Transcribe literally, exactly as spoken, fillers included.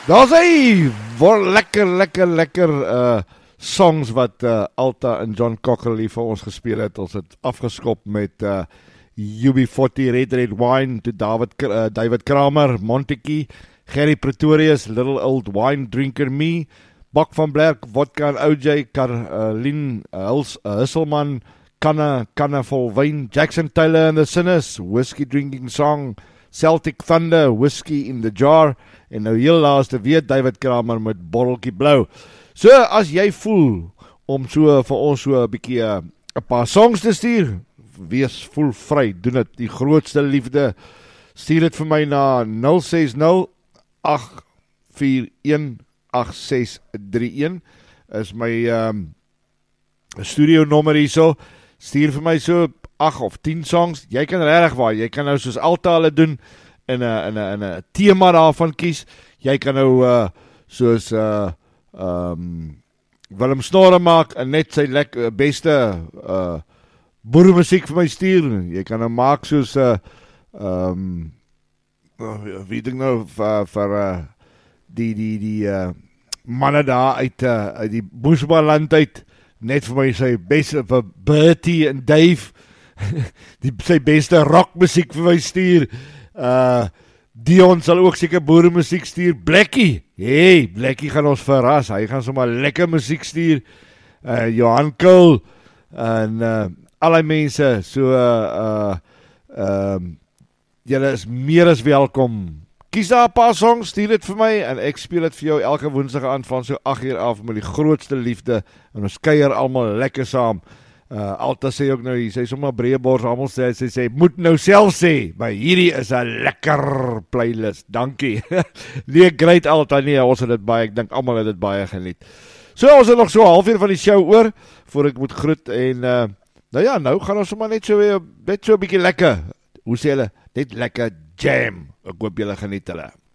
Daar's hy, wat lekker, lekker, lekker uh, songs wat uh, Alta en John Cockerly vir ons gespeel het. Ons het afgeskop met uh, U B forty, Red Red Wine, to David, uh, David Kramer, Montekey, Gerry Pretorius, Little Old Wine Drinker Me, Bak van Blerk, Vodka en O J, Carlien uh, Hils, uh, Husselman, Kanna, Kanna vol Wyn, Jackson Taylor and the Sinners, Whiskey Drinking Song, Celtic Thunder, Whiskey in the Jar, en nou heel laaste weet David Kramer met Botteltjie Blou. So, as jy voel om so vir ons so 'n bietjie 'n uh, paar songs te stuur, wees voel vry, doen dit, die grootste liefde, stuur dit vir my na nul ses nul agt vier een agt ses drie een, is my um, studio nommer hierso, stuur vir my so agt of tien songs, jy kan regtig waar, jy kan nou soos Alta hulle doen, in 'n in 'n in 'n tema daarvan kies. Jy kan nou uh, soos uh, um, Willem Snorre maak en net sy lekker beste uh, boeremusiek vir my stuur. Jy kan nou maak soos uh, um, wie dink nou vir, vir uh, die die die uh, manne daar uit uh, uit die Boesmanland uit, net vir my sy beste vir Bertie en Dave die sy beste rockmusiek vir my stuur. Uh, Dion sal ook seker boeremusiek stuur. Blackie, hey, Blackie gaan ons verras, hy gaan sommer lekker muziek stuur. uh, Johan Kul en uh, al die mense, so uh, uh, um, julle is meer as welkom. Kies daar 'n paar songs, stuur dit vir my en ek speel dit vir jou elke woensdag aan van so agt uur af met die grootste liefde en ons kuier almal lekker saam. Uh, Alta sê ook nou, hy sê sommer breebors, almal sê, sy sê, moet nou self sê, maar hierdie is 'n lekker playlist, dankie. Nee, great Alta, nee, ons het dit baie, ek dink almal het dit baie geniet. So, ons het nog so 'n halfuur van die show oor, voor ek moet groet, en, uh, nou ja, nou gaan ons sommer net so weer, net so 'n bietjie lekker, hoe sê hulle, net lekker jam, ek hoop julle geniet hulle.